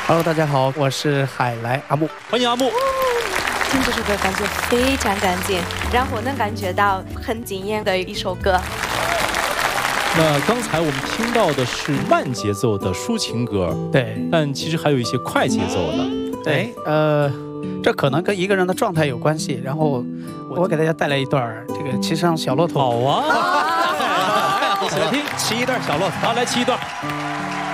Hello， 大家好，我是海来阿木， 欢迎阿木。 听这首歌感觉非常干净，然后能感觉到很惊艳的一首歌。 那刚才我们听到的是慢节奏的抒情歌， 对， 但其实还有一些快节奏的。 对，这可能跟一个人的状态有关系。然后我给大家带来一段这个骑上小骆驼。 好啊，一起来听， 骑一段小骆驼， 好，来骑一段。